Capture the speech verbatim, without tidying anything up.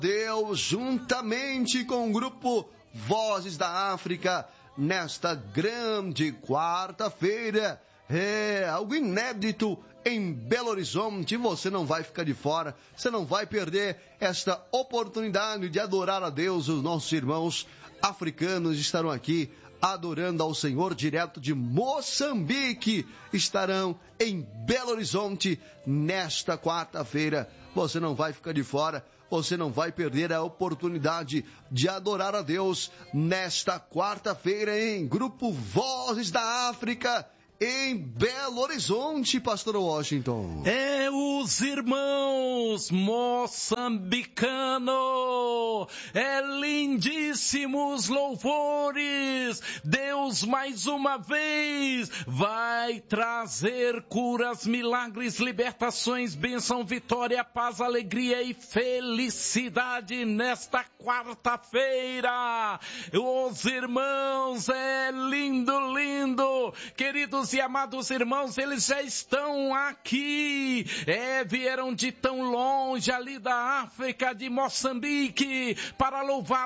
Deus, juntamente com o grupo Vozes da África, nesta grande quarta-feira. É algo inédito em Belo Horizonte. Você não vai ficar de fora, você não vai perder esta oportunidade de adorar a Deus. Os nossos irmãos africanos estarão aqui adorando ao Senhor, direto de Moçambique. Estarão em Belo Horizonte nesta quarta-feira. Você não vai ficar de fora, você não vai perder a oportunidade de adorar a Deus nesta quarta-feira em Grupo Vozes da África, em Belo Horizonte, Pastor Washington. É os irmãos moçambicanos, é lindíssimos louvores. Deus mais uma vez vai trazer curas, milagres, libertações, bênção, vitória, paz, alegria e felicidade nesta quarta-feira. Os irmãos, é lindo, lindo, queridos e amados irmãos, eles já estão aqui, é, vieram de tão longe ali da África, de Moçambique, para louvar